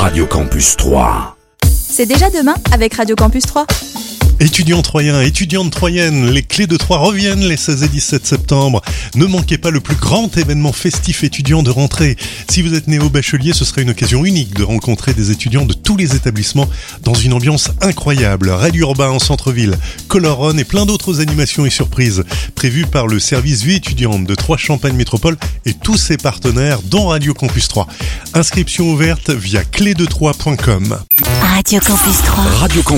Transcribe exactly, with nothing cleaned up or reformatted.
Radio Campus trois. C'est déjà demain avec Radio Campus trois. Étudiants troyens, étudiantes troyennes, les Clés de Troyes reviennent les seize et dix-sept septembre. Ne manquez pas le plus grand événement festif étudiant de rentrée. Si vous êtes néo-bachelier, ce sera une occasion unique de rencontrer des étudiants de tous les établissements dans une ambiance incroyable. Raid urbain en centre-ville, Color Run et plein d'autres animations et surprises prévues par le service vie étudiante de Troyes Champagne Métropole et tous ses partenaires, dont Radio Campus trois. Inscription ouverte via clé de troyes point com. Radio Campus trois. Radio Campus